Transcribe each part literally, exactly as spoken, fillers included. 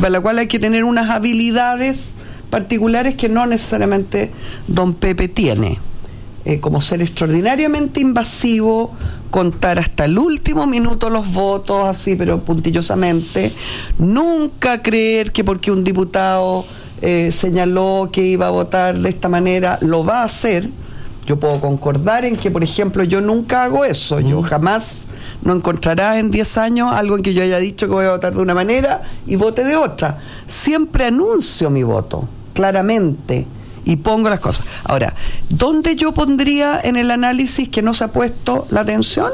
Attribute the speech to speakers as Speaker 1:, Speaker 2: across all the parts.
Speaker 1: para la cual hay que tener unas habilidades particulares que no necesariamente don Pepe tiene. Eh, como ser extraordinariamente invasivo, contar hasta el último minuto los votos, así, pero puntillosamente. Nunca creer que porque un diputado eh, señaló que iba a votar de esta manera, lo va a hacer. Yo puedo concordar en que, por ejemplo, yo nunca hago eso. Yo jamás, no encontrarás en diez años algo en que yo haya dicho que voy a votar de una manera y vote de otra. Siempre anuncio mi voto, claramente, y pongo las cosas. Ahora, ¿dónde yo pondría en el análisis que no se ha puesto la atención?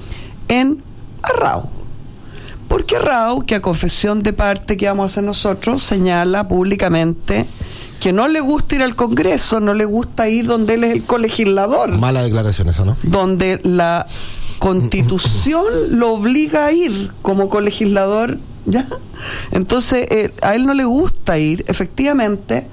Speaker 1: En Arrau. Porque Arrau, que a confesión de parte que vamos a hacer nosotros, señala públicamente que no le gusta ir al Congreso, no le gusta ir donde él es el colegislador.
Speaker 2: Mala declaración esa, ¿no?
Speaker 1: Donde la Constitución lo obliga a ir como colegislador, ¿ya? Entonces, eh, a él no le gusta ir, efectivamente.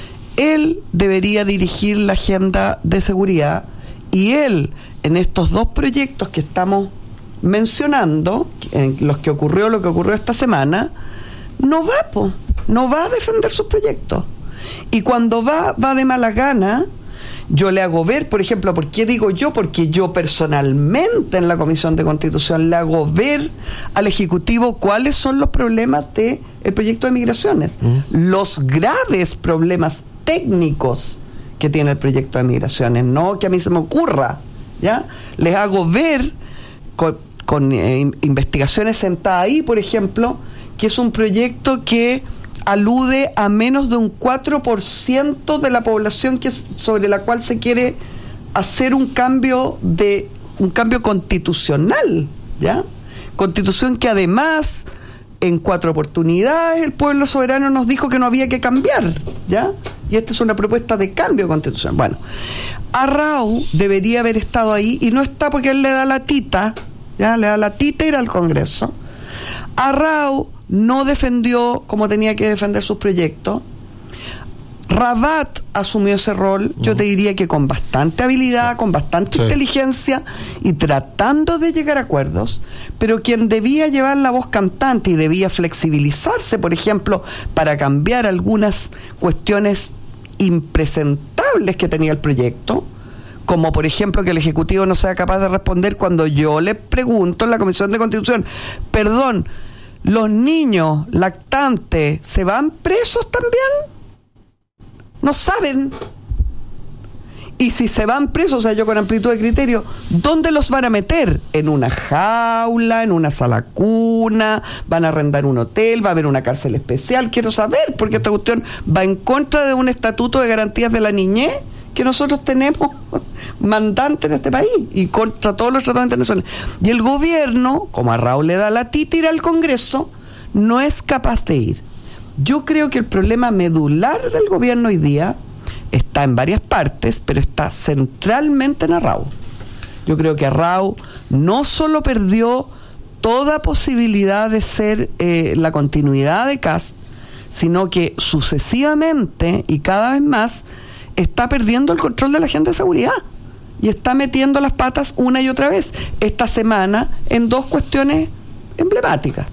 Speaker 1: Él debería dirigir la agenda de seguridad y él, en estos dos proyectos que estamos mencionando, en los que ocurrió lo que ocurrió esta semana, no va, po, no va a defender sus proyectos. Y cuando va, va de mala gana. Yo le hago ver, por ejemplo, ¿por qué digo yo? Porque yo personalmente en la Comisión de Constitución le hago ver al Ejecutivo cuáles son los problemas del proyecto de migraciones, mm. los graves problemas técnicos que tiene el proyecto de migraciones, no que a mí se me ocurra, ¿ya? Les hago ver con, con eh, investigaciones sentadas ahí, por ejemplo, que es un proyecto que alude a menos de un cuatro por ciento de la población que sobre la cual se quiere hacer un cambio de un cambio constitucional, ¿ya? Constitución que además en cuatro oportunidades el pueblo soberano nos dijo que no había que cambiar, ¿ya? Y esta es una propuesta de cambio constitucional. Bueno, Arrau debería haber estado ahí y no está porque él le da la tita, ¿ya? Le da la tita ir al Congreso. Arrau no defendió como tenía que defender sus proyectos. Rabat asumió ese rol, yo te diría que con bastante habilidad, con bastante sí. inteligencia y tratando de llegar a acuerdos, pero quien debía llevar la voz cantante y debía flexibilizarse, por ejemplo, para cambiar algunas cuestiones impresentables que tenía el proyecto, como por ejemplo que el Ejecutivo no sea capaz de responder cuando yo le pregunto en la Comisión de Constitución, perdón, ¿los niños lactantes se van presos también? No saben. Y si se van presos, o sea, yo con amplitud de criterio, ¿dónde los van a meter? ¿En una jaula? ¿En una sala cuna? ¿Van a arrendar un hotel? ¿Va a haber una cárcel especial? Quiero saber, porque esta cuestión va en contra de un estatuto de garantías de la niñez que nosotros tenemos mandante en este país y contra todos los tratados internacionales. Y el gobierno, como a Raúl le da la títira al Congreso, no es capaz de ir. Yo creo que el problema medular del gobierno hoy día está en varias partes, pero está centralmente en Arrau. Yo creo que Arrau no solo perdió toda posibilidad de ser eh, la continuidad de Kast, sino que sucesivamente y cada vez más está perdiendo el control de la agenda de seguridad y está metiendo las patas una y otra vez esta semana en dos cuestiones emblemáticas.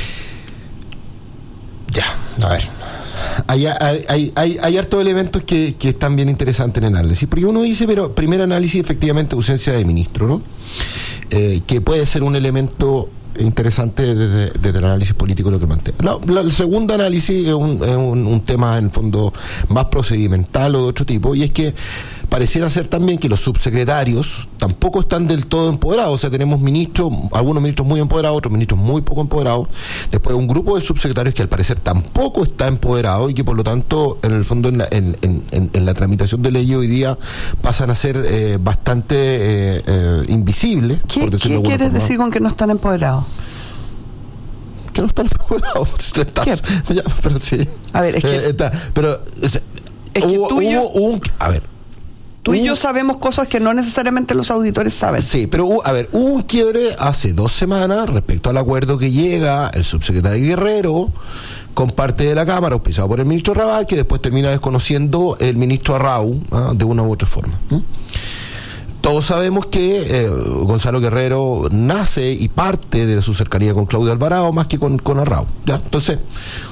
Speaker 2: Ya, a ver, hay, hay, hay, hay, hay hartos elementos que, que están bien interesantes en el análisis, porque uno dice, pero primer análisis, efectivamente, ausencia de ministro, ¿no? Eh, que puede ser un elemento interesante desde, desde el análisis político de lo que plantea. La, la, el segundo análisis es, un, es un, un tema en el fondo más procedimental o de otro tipo, y es que pareciera ser también que los subsecretarios tampoco están del todo empoderados. O sea, tenemos ministros, algunos ministros muy empoderados, otros ministros muy poco empoderados, después un grupo de subsecretarios que al parecer tampoco está empoderado y que por lo tanto en el fondo en la, en, en, en, en la tramitación de ley hoy día pasan a ser eh, bastante eh, eh, invisibles.
Speaker 1: ¿Qué, ¿qué quieres decir con que no están empoderados?
Speaker 2: Que no están empoderados. Ya, pero sí.
Speaker 1: A ver, es que...
Speaker 2: Eh, está, pero... Es,
Speaker 1: es que
Speaker 2: hubo,
Speaker 1: tú y yo...
Speaker 2: hubo un, a ver...
Speaker 1: Tú y yo sabemos cosas que no necesariamente los auditores saben.
Speaker 2: Sí, pero a ver, hubo un quiebre hace dos semanas respecto al acuerdo que llega el subsecretario Guerrero con parte de la Cámara, auspiciado por el ministro Rabat, que después termina desconociendo el ministro Arrau, ¿ah? de una u otra forma. ¿Mm? Todos sabemos que eh, Gonzalo Guerrero nace y parte de su cercanía con Claudio Alvarado más que con, con Arrau, ¿ya? Entonces,